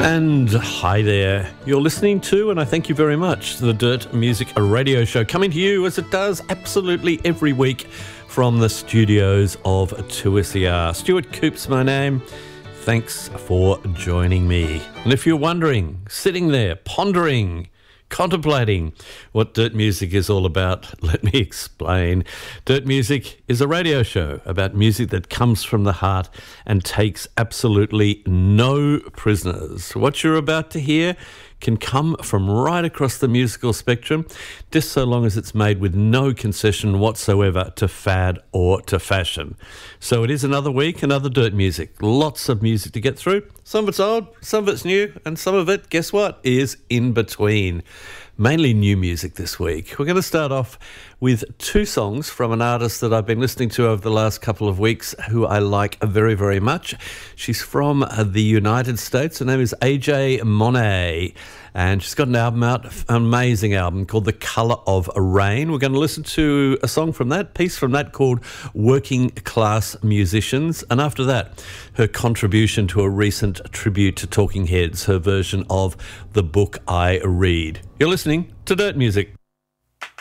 And hi there. You're listening to, and I thank you very much, the Dirt Music Radio Show, coming to you as it does absolutely every week from the studios of 2SER. Stuart Coop's my name. Thanks for joining me. And if you're wondering, sitting there, pondering, contemplating what Dirt Music is all about, let me explain. Dirt Music is a radio show about music that comes from the heart and takes absolutely no prisoners. What you're about to hear can come from right across the musical spectrum, just so long as it's made with no concession whatsoever to fad or to fashion. So it is another week, another Dirt Music. Lots of music to get through. Some of it's old, some of it's new, and some of it, guess what, is in between. Mainly new music this week. We're going to start off with two songs from an artist that I've been listening to over the last couple of weeks who I like very, very much. She's from the United States. Her name is AJ Monet, and she's got an album out, an amazing album called The Colour of Rain. We're going to listen to a song from that, piece from that called Working Class Musicians, and after that, her contribution to a recent tribute to Talking Heads, her version of The Book I Read. You're listening to Dirt Music.